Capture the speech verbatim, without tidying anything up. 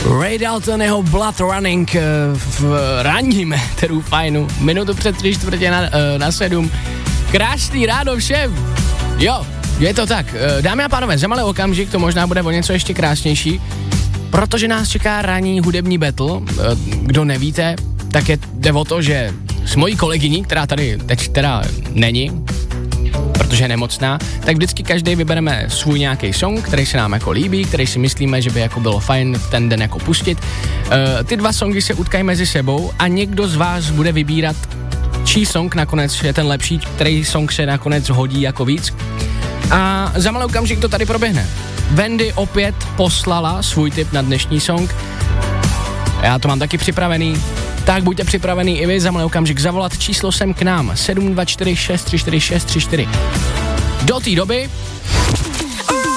Ray Dalton, jeho Blood Running v ranním éteru Fajnu. Minutu před tři čtvrtě na, na sedm. Krásný ráno všem. Jo, je to tak. Dámy a pánové, za malý okamžik to možná bude o něco ještě krásnější, protože nás čeká ranní hudební battle. Kdo nevíte, tak je, jde o to, že s mojí kolegyní, která tady teď teda není, protože je nemocná, tak vždycky každý vybereme svůj nějaký song, který se nám jako líbí, který si myslíme, že by jako bylo fajn v ten den jako pustit. Uh, ty dva songy se utkají mezi sebou a někdo z vás bude vybírat, čí song nakonec je ten lepší, který song se nakonec hodí jako víc. A za malý okamžik to tady proběhne. Wendy opět poslala svůj tip na dnešní song. Já to mám taky připravený. Tak buďte připravený i vy za malý okamžik zavolat číslo sem k nám sedm dva čtyři šest tři čtyři šest tři čtyři. Do té doby